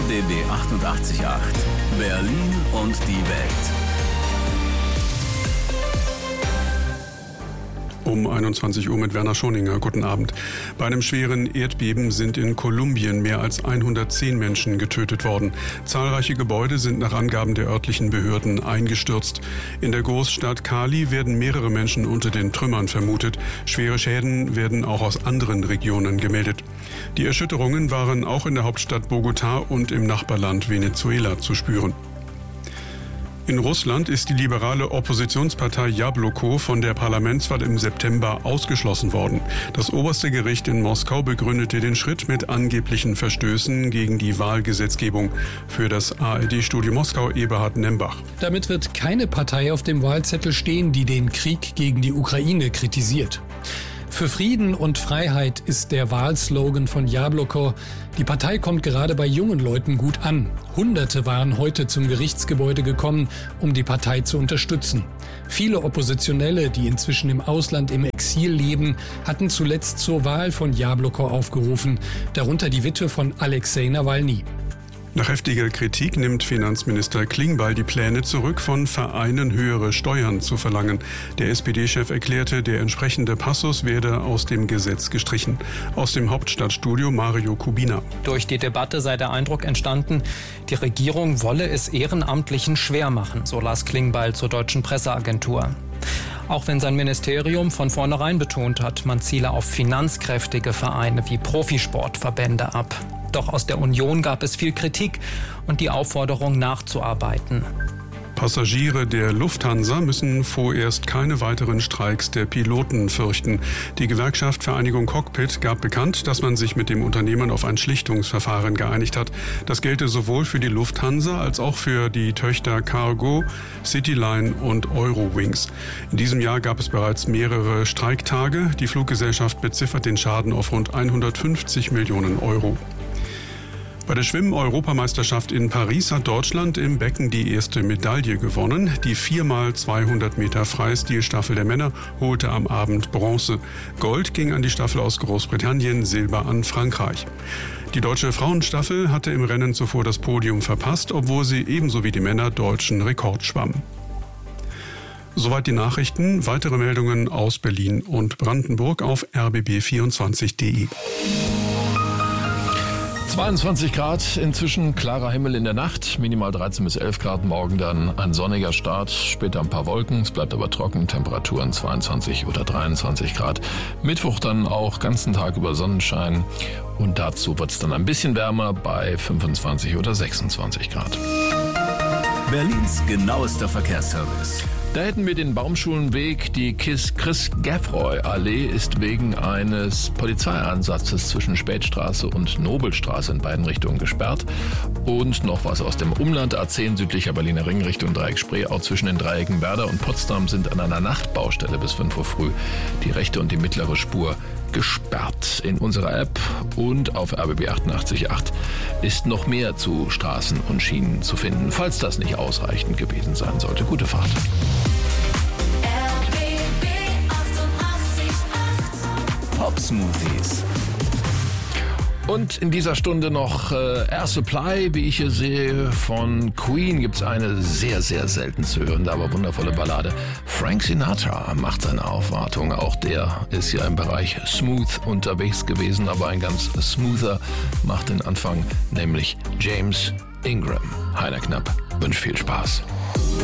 RBB 88.8 Berlin und die Welt. Um 21 Uhr mit Werner Schoninger. Guten Abend. Bei einem schweren Erdbeben sind in Kolumbien mehr als 110 Menschen getötet worden. Zahlreiche Gebäude sind nach Angaben der örtlichen Behörden eingestürzt. In der Großstadt Cali werden mehrere Menschen unter den Trümmern vermutet. Schwere Schäden werden auch aus anderen Regionen gemeldet. Die Erschütterungen waren auch in der Hauptstadt Bogotá und im Nachbarland Venezuela zu spüren. In Russland ist die liberale Oppositionspartei Jabloko von der Parlamentswahl im September ausgeschlossen worden. Das oberste Gericht in Moskau begründete den Schritt mit angeblichen Verstößen gegen die Wahlgesetzgebung. Für das ARD-Studio Moskau Eberhard Nembach. Damit wird keine Partei auf dem Wahlzettel stehen, die den Krieg gegen die Ukraine kritisiert. Für Frieden und Freiheit ist der Wahlslogan von Jabloko. Die Partei kommt gerade bei jungen Leuten gut an. Hunderte waren heute zum Gerichtsgebäude gekommen, um die Partei zu unterstützen. Viele Oppositionelle, die inzwischen im Ausland im Exil leben, hatten zuletzt zur Wahl von Jabloko aufgerufen, darunter die Witwe von Alexei Nawalny. Nach heftiger Kritik nimmt Finanzminister Klingbeil die Pläne zurück, von Vereinen höhere Steuern zu verlangen. Der SPD-Chef erklärte, der entsprechende Passus werde aus dem Gesetz gestrichen. Aus dem Hauptstadtstudio Mario Kubina. Durch die Debatte sei der Eindruck entstanden, die Regierung wolle es Ehrenamtlichen schwer machen, so las Klingbeil zur deutschen Presseagentur. Auch wenn sein Ministerium von vornherein betont hat, man ziele auf finanzkräftige Vereine wie Profisportverbände ab. Doch aus der Union gab es viel Kritik und die Aufforderung nachzuarbeiten. Passagiere der Lufthansa müssen vorerst keine weiteren Streiks der Piloten fürchten. Die Gewerkschaft Vereinigung Cockpit gab bekannt, dass man sich mit dem Unternehmen auf ein Schlichtungsverfahren geeinigt hat. Das gelte sowohl für die Lufthansa als auch für die Töchter Cargo, Cityline und Eurowings. In diesem Jahr gab es bereits mehrere Streiktage. Die Fluggesellschaft beziffert den Schaden auf rund 150 Millionen Euro. Bei der Schwimmen-Europameisterschaft in Paris hat Deutschland im Becken die erste Medaille gewonnen. Die 4x200 Meter Freistilstaffel der Männer holte am Abend Bronze. Gold ging an die Staffel aus Großbritannien, Silber an Frankreich. Die deutsche Frauenstaffel hatte im Rennen zuvor das Podium verpasst, obwohl sie ebenso wie die Männer deutschen Rekord schwamm. Soweit die Nachrichten. Weitere Meldungen aus Berlin und Brandenburg auf rbb24.de. 22 Grad, inzwischen klarer Himmel in der Nacht, minimal 13 bis 11 Grad, morgen dann ein sonniger Start, später ein paar Wolken, es bleibt aber trocken, Temperaturen 22 oder 23 Grad. Mittwoch dann auch ganzen Tag über Sonnenschein und dazu wird es dann ein bisschen wärmer bei 25 oder 26 Grad. Berlins genauester Verkehrsservice. Da hätten wir den Baumschulenweg. Die Chris-Geffroy-Allee ist wegen eines Polizeieinsatzes zwischen Spätstraße und Nobelstraße in beiden Richtungen gesperrt. Und noch was aus dem Umland. A10 südlicher Berliner Ring Richtung Dreieck Spreeau zwischen den Dreiecken Werder und Potsdam sind an einer Nachtbaustelle bis 5 Uhr früh die rechte und die mittlere Spur gesperrt. In unserer App und auf RBB 88.8 ist noch mehr zu Straßen und Schienen zu finden, falls das nicht ausreichend gewesen sein sollte. Gute Fahrt. Pop Smoothies. Und in dieser Stunde noch Air Supply, wie ich hier sehe, von Queen gibt es eine sehr, sehr selten zu hörende, aber wundervolle Ballade. Frank Sinatra macht seine Aufwartung. Auch der ist ja im Bereich Smooth unterwegs gewesen, aber ein ganz smoother macht den Anfang, nämlich James Ingram. Heiner Knapp wünscht viel Spaß.